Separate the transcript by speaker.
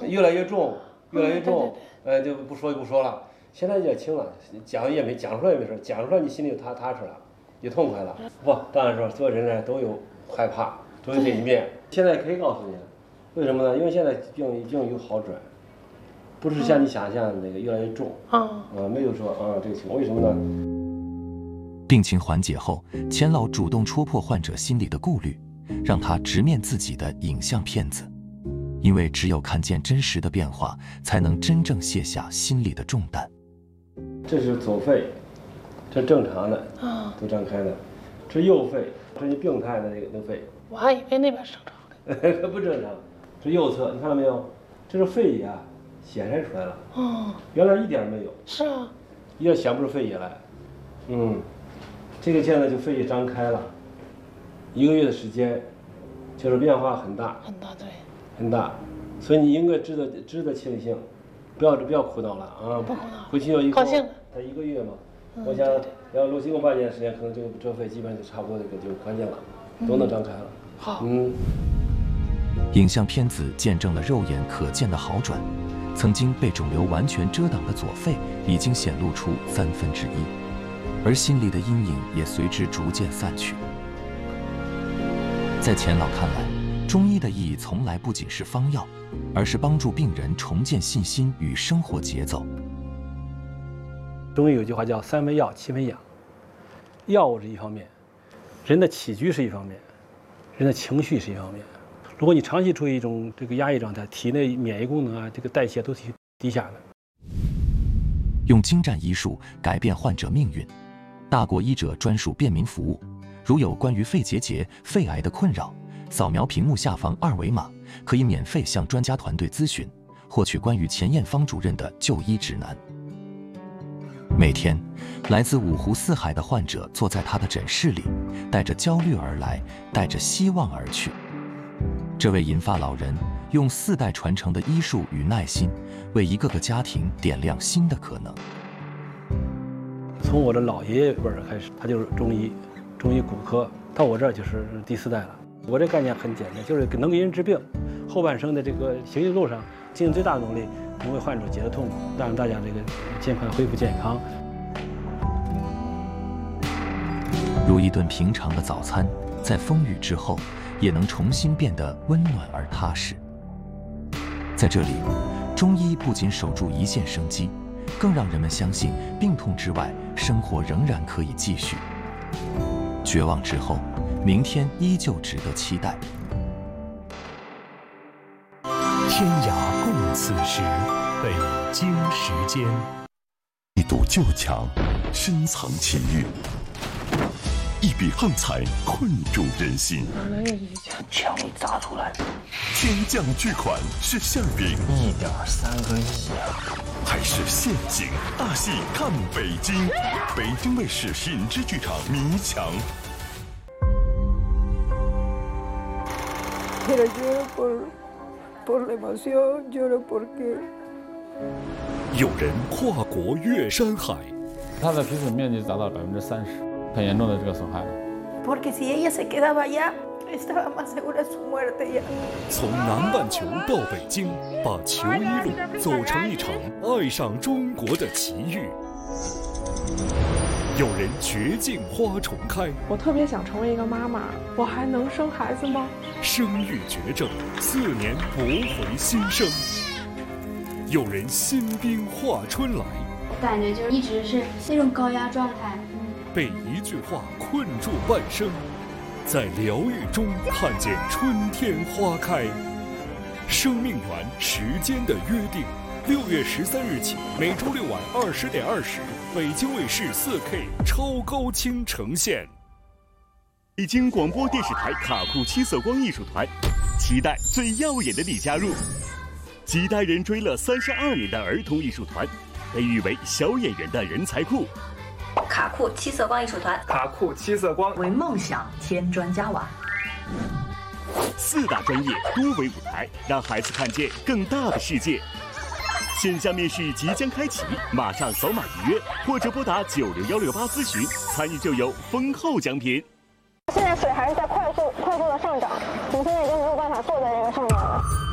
Speaker 1: 越来越重，越来越重，就不说了。现在也轻了，讲出来也没事，讲出来你心里就踏实了，也痛快了。不，当然说做人呢都有害怕，都有这一面。现在可以告诉你了，为什么呢？因为现在病有好转，不是像你想象的那个越来越重没有说这个情况，为什么呢？
Speaker 2: 病情缓解后，钱老主动戳破患者心里的顾虑，让他直面自己的影像骗子。因为只有看见真实的变化，才能真正卸下心里的重担。
Speaker 1: 这是左肺，这正常的都张开的，这右肺，这是病态的那个肺。
Speaker 3: 我还以为那边正常的。
Speaker 1: 这不正常，这右侧你看到没有？这是肺叶显示出来了。原来一点没有。
Speaker 3: 是啊。
Speaker 1: 一点显不出肺叶来。这个现在就肺叶张开了，1个月的时间，就是变化很大。
Speaker 3: 很大，对。
Speaker 1: 很大，所以你应该值得庆幸，不要苦恼了啊！
Speaker 3: 不苦恼，
Speaker 1: 回去以后
Speaker 3: 高兴了。
Speaker 1: 才1个月嘛，我想要经过半年时间，可能这肺基本上就差不多就关键了，都能张开了。
Speaker 3: 好。
Speaker 2: 影像片子见证了肉眼可见的好转，曾经被肿瘤完全遮挡的左肺已经显露出1/3，而心里的阴影也随之逐渐散去。在钱老看来，中医的意义从来不仅是方药，而是帮助病人重建信心与生活节奏。
Speaker 1: 中医有句话叫3味药7味养，药物是一方面，人的起居是一方面，人的情绪是一方面。如果你长期处于一种这个压抑状态，体内免疫功能这个代谢都是低下的。
Speaker 2: 用精湛医术改变患者命运，大国医者专属便民服务。如有关于肺结节、肺癌的困扰，扫描屏幕下方2维码，可以免费向专家团队咨询，获取关于钱艳芳主任的就医指南。每天，来自5湖4海的患者坐在他的诊室里，带着焦虑而来，带着希望而去。这位银发老人用4代传承的医术与耐心，为一个个家庭点亮新的可能。
Speaker 1: 从我的老爷爷辈开始，他就是中医骨科，到我这儿就是第4代了。我这概念很简单，就是能给人治病，后半生的这个行医路上，尽最大的努力，能为患者解决痛苦，让大家这个尽快恢复健康。
Speaker 2: 如一顿平常的早餐，在风雨之后，也能重新变得温暖而踏实。在这里，中医不仅守住一线生机，更让人们相信病痛之外，生活仍然可以继续。绝望之后，明天依旧值得期待。
Speaker 4: 天涯共此时，北京时间。
Speaker 5: 一堵旧墙，深藏情欲；一笔横财，困住人心。
Speaker 3: 枪一砸出来，
Speaker 5: 天降巨款是馅饼
Speaker 6: 1.3个亿
Speaker 5: 还是陷阱？大戏看北京，北京卫视品质剧场迷墙。
Speaker 7: Pero lloro por la emoción, lloro porque
Speaker 5: 有人跨国越山海，
Speaker 6: 他的皮损面积达到30%，很严重的这个损害了。
Speaker 7: porque si ella se quedaba allá, estaba más segura de su muerte ya。
Speaker 5: 从南半球到北京，把求医路走成一场爱上中国的奇遇。有人绝境花重开，
Speaker 8: 我特别想成为一个妈妈，我还能生孩子吗？
Speaker 5: 生育绝症，4年驳回新生。有人新兵化春来，
Speaker 9: 我感觉就一直是那种高压状态，
Speaker 5: 被一句话困住半生，在疗愈中看见春天花开。生命源时间的约定，6月13日起，每周6晚20点20，北京卫视4K 超高清呈现。北京广播电视台卡库七色光艺术团，期待最耀眼的你加入。几代人追了32年的儿童艺术团，被誉为小演员的人才库。
Speaker 10: 卡库七色光艺术团，
Speaker 11: 卡库七色光
Speaker 12: 为梦想添砖加瓦。
Speaker 5: 4大专业多维舞台，让孩子看见更大的世界。线下面试即将开启，马上扫码预约，或者拨打96168咨询，参与就有丰厚奖品。
Speaker 7: 现在水还是在快速的上涨，我们现在已经没有办法坐在这个上面了。